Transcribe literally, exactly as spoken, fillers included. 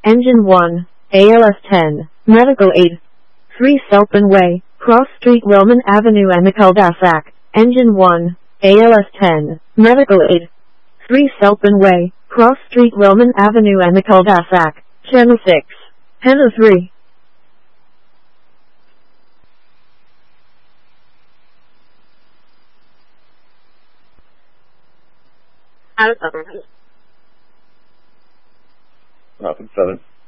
Engine one, A L S ten, Medical aid. three Selpin Way, Cross Street, Wellman Avenue, and the Cul-de-sac. Engine one, A L S ten, Medical aid. three Selpin Way, Cross Street, Wellman Avenue, and the Cul-de-sac. Channel six. Hello three. Rapid seven.